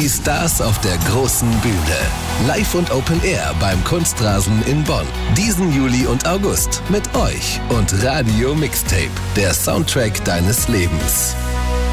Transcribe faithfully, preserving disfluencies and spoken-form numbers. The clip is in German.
Die Stars auf der großen Bühne. Live und Open Air beim Kunstrasen in Bonn. Diesen Juli und August mit euch und Radio Mixtape, der Soundtrack deines Lebens.